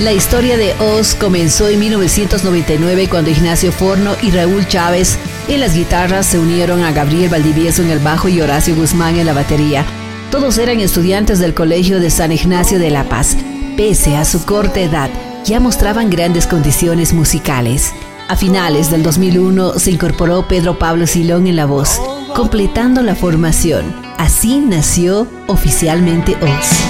La historia de Oz comenzó en 1999 cuando Ignacio Forno y Raúl Chávez en las guitarras se unieron a Gabriel Valdivieso en el bajo y Horacio Guzmán en la batería. Todos eran estudiantes del Colegio de San Ignacio de La Paz. Pese a su corta edad, ya mostraban grandes condiciones musicales. A finales del 2001 se incorporó Pedro Pablo Silón en la voz, completando la formación. Así nació oficialmente Oz.